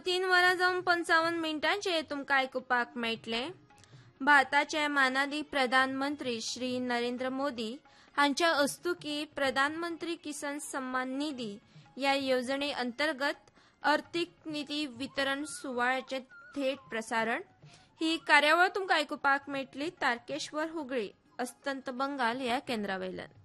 3 वरां जावन 55 मिनटांचे तुमकां आयकुपाक मेळटले। भारताचे माननीय प्रधानमंत्री श्री नरेंद्र मोदी हांच्या हस्तुकी प्रधानमंत्री किसान सन्मान निधी ह्या येवजणे अंतर्गत अर्थीक निधी वितरण सुवाळ्याचे थेट प्रसारण। ही कार्यावळ तुमकां आयकुपाक मेळटली तारकेश्वर हुगळी, अस्तंत बंगाल ह्या केंद्रा वयल्यान।